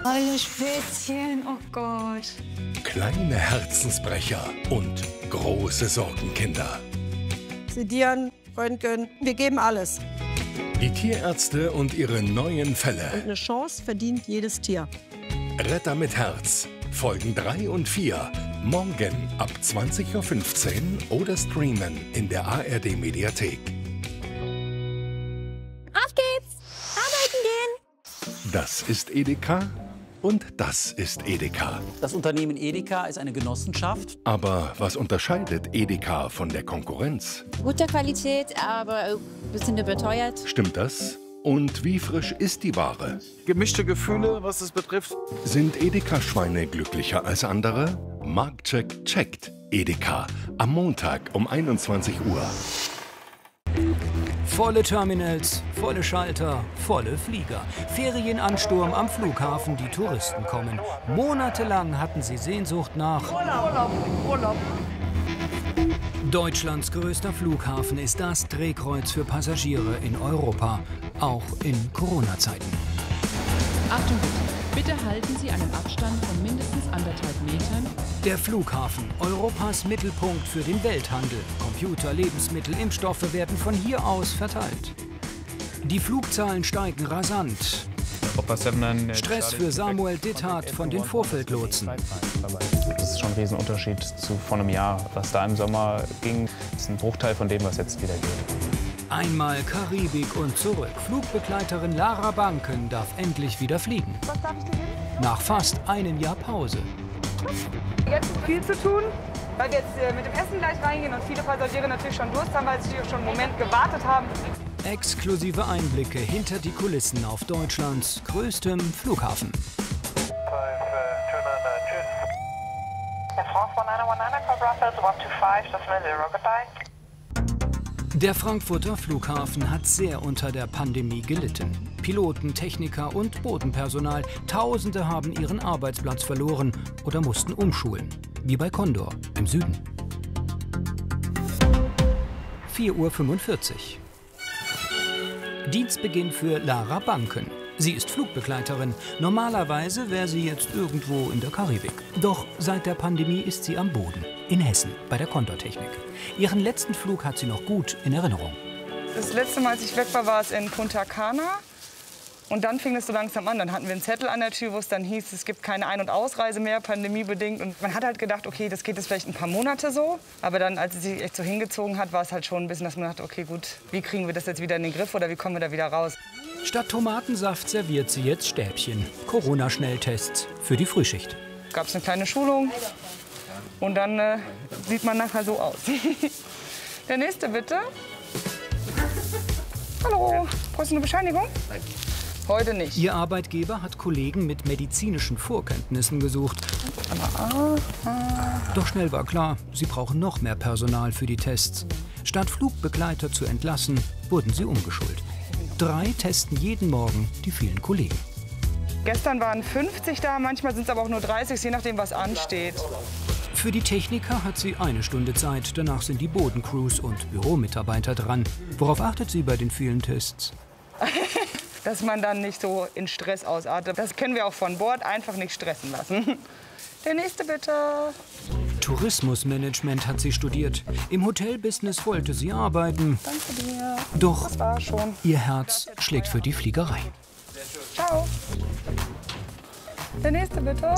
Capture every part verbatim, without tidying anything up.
Alle Spätzchen, oh Gott. Kleine Herzensbrecher und große Sorgenkinder. Sedieren, Röntgen, wir geben alles. Die Tierärzte und ihre neuen Fälle. Und eine Chance verdient jedes Tier. Retter mit Herz, Folgen drei und vier. Morgen ab zwanzig Uhr fünfzehn oder streamen in der A R D-Mediathek. Auf geht's! Arbeiten gehen! Das ist Edeka und das ist Edeka. Das Unternehmen Edeka ist eine Genossenschaft. Aber was unterscheidet Edeka von der Konkurrenz? Gute Qualität, aber ein bisschen überteuert. Stimmt das? Und wie frisch ist die Ware? Gemischte Gefühle, was es betrifft. Sind Edeka-Schweine glücklicher als andere? Marktcheck checkt Edeka am Montag um einundzwanzig Uhr. Volle Terminals, volle Schalter, volle Flieger. Ferienansturm am Flughafen, die Touristen kommen. Monatelang hatten sie Sehnsucht nach Urlaub, Urlaub. Deutschlands größter Flughafen ist das Drehkreuz für Passagiere in Europa, auch in Corona-Zeiten. Achtung bitte, bitte halten Sie einen Abstand von mindestens anderthalb Metern. Der Flughafen, Europas Mittelpunkt für den Welthandel. Computer, Lebensmittel, Impfstoffe werden von hier aus verteilt. Die Flugzahlen steigen rasant. Stress für Samuel Ditthardt von den Vorfeldlotsen. Das ist schon ein Riesenunterschied zu vor einem Jahr. Was da im Sommer ging, ist ein Bruchteil von dem, was jetzt wieder geht. Einmal Karibik und zurück. Flugbegleiterin Lara Banken darf endlich wieder fliegen. Was darf ich dir geben? Nach fast einem Jahr Pause. Jetzt ist viel zu tun, weil wir jetzt mit dem Essen gleich reingehen und viele Passagiere natürlich schon Durst haben, weil sie schon einen Moment gewartet haben. Exklusive Einblicke hinter die Kulissen auf Deutschlands größtem Flughafen. Der Frankfurter Flughafen hat sehr unter der Pandemie gelitten. Piloten, Techniker und Bodenpersonal, Tausende haben ihren Arbeitsplatz verloren oder mussten umschulen, wie bei Condor im Süden. vier Uhr fünfundvierzig. Dienstbeginn für Lara Banken. Sie ist Flugbegleiterin. Normalerweise wäre sie jetzt irgendwo in der Karibik. Doch seit der Pandemie ist sie am Boden, in Hessen, bei der Condor Technik. Ihren letzten Flug hat sie noch gut in Erinnerung. Das letzte Mal, als ich weg war, war es in Punta Cana. Und dann fing es so langsam an. Dann hatten wir einen Zettel an der Tür, wo es dann hieß, es gibt keine Ein- und Ausreise mehr, pandemiebedingt. Und man hat halt gedacht, okay, das geht jetzt vielleicht ein paar Monate so. Aber dann, als es sich echt so hingezogen hat, war es halt schon ein bisschen, dass man dachte, okay, gut, wie kriegen wir das jetzt wieder in den Griff oder wie kommen wir da wieder raus? Statt Tomatensaft serviert sie jetzt Stäbchen. Corona-Schnelltests für die Frühschicht. Gab es eine kleine Schulung und dann äh, sieht man nachher so aus. Der nächste bitte. Hallo, brauchst du eine Bescheinigung? Nein. Heute nicht. Ihr Arbeitgeber hat Kollegen mit medizinischen Vorkenntnissen gesucht. Doch schnell war klar, sie brauchen noch mehr Personal für die Tests. Statt Flugbegleiter zu entlassen, wurden sie umgeschult. Drei testen jeden Morgen die vielen Kollegen. Gestern waren fünfzig da, manchmal sind es aber auch nur dreißig, je nachdem, was ansteht. Für die Techniker hat sie eine Stunde Zeit. Danach sind die Bodencrews und Büromitarbeiter dran. Worauf achtet sie bei den vielen Tests? Dass man dann nicht so in Stress ausartet. Das können wir auch von Bord einfach nicht stressen lassen. Der nächste bitte. Tourismusmanagement hat sie studiert. Im Hotelbusiness wollte sie arbeiten. Danke dir. Doch das war schon. Ihr Herz schlägt für die Fliegerei. Ciao. Der nächste bitte.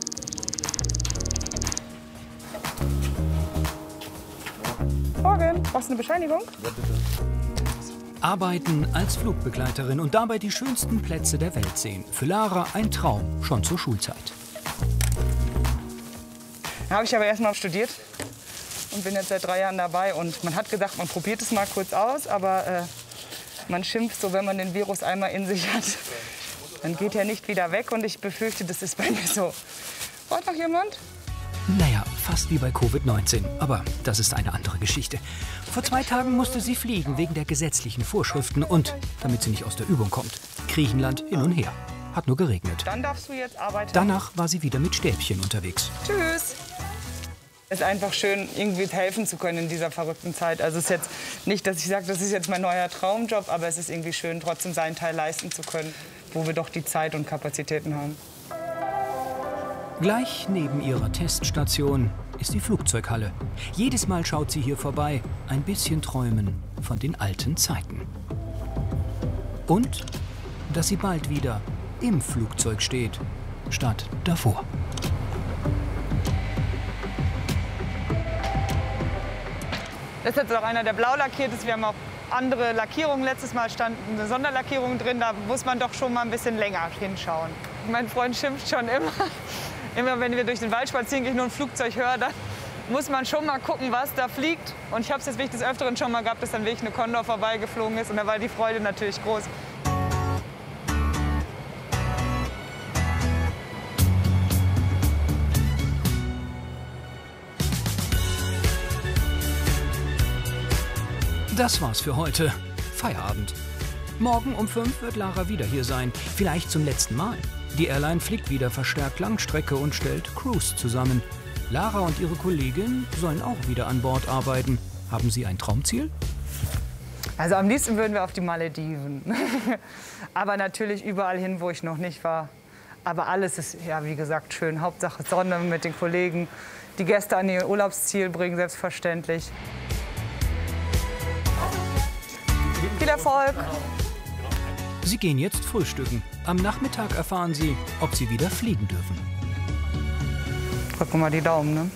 Morgen. Brauchst du eine Bescheinigung? Ja, bitte. Arbeiten als Flugbegleiterin und dabei die schönsten Plätze der Welt sehen. Für Lara ein Traum, schon zur Schulzeit. Da habe ich aber erst mal studiert und bin jetzt seit drei Jahren dabei. Und man hat gesagt, man probiert es mal kurz aus, aber äh, man schimpft so, wenn man den Virus einmal in sich hat. Dann geht er nicht wieder weg und ich befürchte, das ist bei mir so. Braucht noch jemand? Naja, fast wie bei Covid neunzehn. Aber das ist eine andere Geschichte. Vor zwei Tagen musste sie fliegen wegen der gesetzlichen Vorschriften und damit sie nicht aus der Übung kommt. Griechenland hin und her. Hat nur geregnet. Dann darfst du jetzt arbeiten. Danach war sie wieder mit Stäbchen unterwegs. Tschüss. Es ist einfach schön, irgendwie helfen zu können in dieser verrückten Zeit. Also es ist jetzt nicht, dass ich sage, das ist jetzt mein neuer Traumjob, aber es ist irgendwie schön, trotzdem seinen Teil leisten zu können, wo wir doch die Zeit und Kapazitäten haben. Gleich neben ihrer Teststation ist die Flugzeughalle. Jedes Mal schaut sie hier vorbei, ein bisschen träumen von den alten Zeiten. Und dass sie bald wieder im Flugzeug steht, statt davor. Das ist jetzt auch einer, der blau lackiert ist. Wir haben auch andere Lackierungen. Letztes Mal stand eine Sonderlackierung drin. Da muss man doch schon mal ein bisschen länger hinschauen. Mein Freund schimpft schon immer. Immer wenn wir durch den Wald spazieren, ich nur ein Flugzeug höre, dann muss man schon mal gucken, was da fliegt. Und ich habe es jetzt wirklich des Öfteren schon mal gehabt, dass dann wirklich eine Condor vorbeigeflogen ist. Und da war die Freude natürlich groß. Das war's für heute. Feierabend. Morgen um fünf wird Lara wieder hier sein. Vielleicht zum letzten Mal. Die Airline fliegt wieder verstärkt Langstrecke und stellt Crews zusammen. Lara und ihre Kollegin sollen auch wieder an Bord arbeiten. Haben Sie ein Traumziel? Also am liebsten würden wir auf die Malediven. Aber natürlich überall hin, wo ich noch nicht war. Aber alles ist, ja, wie gesagt, schön. Hauptsache Sonne mit den Kollegen. Die Gäste an ihr Urlaubsziel bringen, selbstverständlich. Viel Erfolg! Sie gehen jetzt frühstücken. Am Nachmittag erfahren Sie, ob Sie wieder fliegen dürfen. Drücken wir mal die Daumen, ne?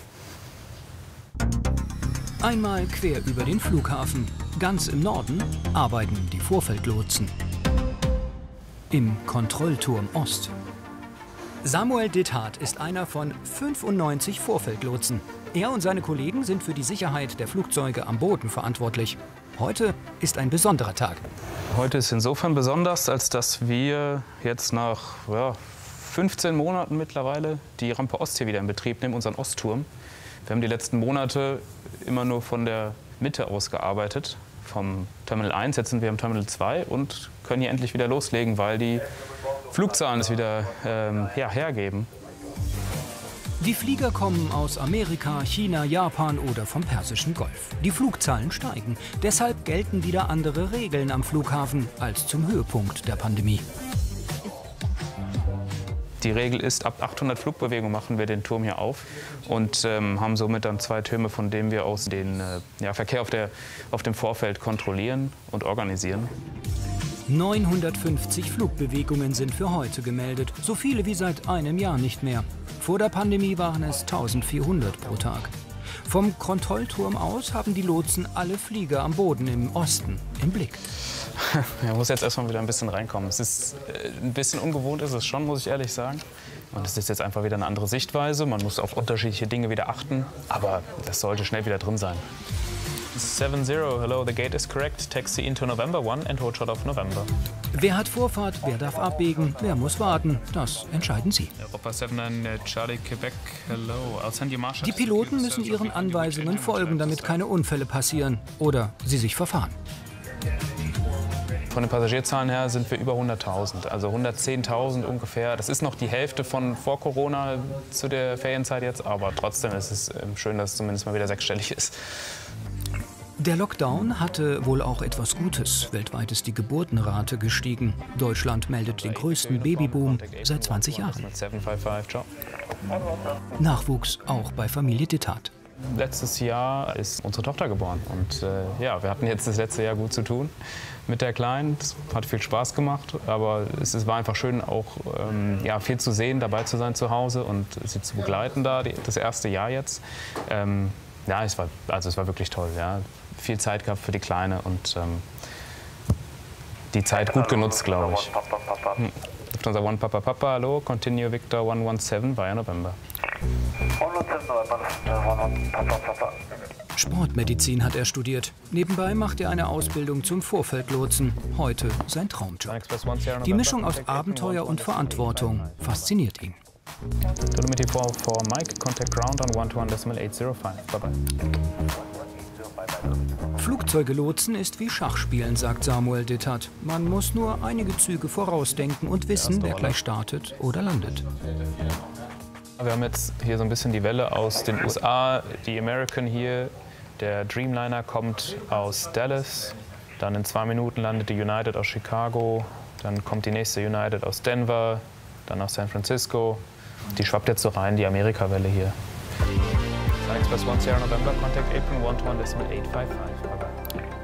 Einmal quer über den Flughafen. Ganz im Norden arbeiten die Vorfeldlotsen. Im Kontrollturm Ost. Samuel Dithardt ist einer von fünfundneunzig Vorfeldlotsen. Er und seine Kollegen sind für die Sicherheit der Flugzeuge am Boden verantwortlich. Heute ist ein besonderer Tag. Heute ist insofern besonders, als dass wir jetzt nach ja, fünfzehn Monaten mittlerweile die Rampe Ost hier wieder in Betrieb nehmen, unseren Ostturm. Wir haben die letzten Monate immer nur von der Mitte aus gearbeitet, vom Terminal eins. Jetzt sind wir im Terminal zwei und können hier endlich wieder loslegen, weil die Flugzahlen es wieder ähm, ja, hergeben. Die Flieger kommen aus Amerika, China, Japan oder vom Persischen Golf. Die Flugzahlen steigen. Deshalb gelten wieder andere Regeln am Flughafen als zum Höhepunkt der Pandemie. Die Regel ist, ab achthundert Flugbewegungen machen wir den Turm hier auf und ähm, haben somit dann zwei Türme, von denen wir aus den äh, ja, Verkehr auf, der, auf dem Vorfeld kontrollieren und organisieren. neunhundertfünfzig Flugbewegungen sind für heute gemeldet, so viele wie seit einem Jahr nicht mehr. Vor der Pandemie waren es eintausendvierhundert pro Tag. Vom Kontrollturm aus haben die Lotsen alle Flieger am Boden im Osten im Blick. Er muss jetzt erstmal wieder ein bisschen reinkommen. Es ist äh, ein bisschen ungewohnt, ist es schon, muss ich ehrlich sagen. Und es ist jetzt einfach wieder eine andere Sichtweise. Man muss auf unterschiedliche Dinge wieder achten, aber das sollte schnell wieder drin sein. seven zero, hello, the gate is correct. Taxi into November one and hold short of November. Wer hat Vorfahrt, wer darf abbiegen, wer muss warten, das entscheiden Sie. Europa seven nine, Charlie, Quebec, hello. I'll send you Marshall. Die Piloten müssen ihren Anweisungen folgen, damit keine Unfälle passieren oder sie sich verfahren. Von den Passagierzahlen her sind wir über hunderttausend, also hundertzehntausend ungefähr. Das ist noch die Hälfte von vor Corona zu der Ferienzeit jetzt, aber trotzdem ist es schön, dass es zumindest mal wieder sechsstellig ist. Der Lockdown hatte wohl auch etwas Gutes. Weltweit ist die Geburtenrate gestiegen. Deutschland meldet den größten Babyboom seit zwanzig Jahren. Nachwuchs auch bei Familie Dithardt. Letztes Jahr ist unsere Tochter geboren und äh, ja, wir hatten jetzt das letzte Jahr gut zu tun mit der Kleinen. Es hat viel Spaß gemacht, aber es, es war einfach schön, auch ähm, ja, viel zu sehen, dabei zu sein zu Hause und sie zu begleiten da, die, das erste Jahr jetzt. Ähm, ja, es war, also es war wirklich toll. Ja. Viel Zeit gehabt für die Kleine und ähm, die Zeit gut genutzt, glaube ich. Hm. Unser One Papa Papa, hallo, Continue Victor one one seven via November. Sportmedizin hat er studiert. Nebenbei macht er eine Ausbildung zum Vorfeldlotsen. Heute sein Traumjob. Die Mischung aus Abenteuer und Verantwortung fasziniert ihn. Telemetry for, for Mike, contact ground on one two one decimal eight zero five. Bye bye. Flugzeuge lotsen ist wie Schachspielen, sagt Samuel Dithardt. Man muss nur einige Züge vorausdenken und wissen, wer gleich startet oder landet. Wir haben jetzt hier so ein bisschen die Welle aus den U S A, die American hier. Der Dreamliner kommt aus Dallas, dann in zwei Minuten landet die United aus Chicago, dann kommt die nächste United aus Denver, dann aus San Francisco Die schwappt jetzt so rein, die Amerika-Welle hier. Express one Sierra November, contact April one to one decimal eight five five. Bye bye.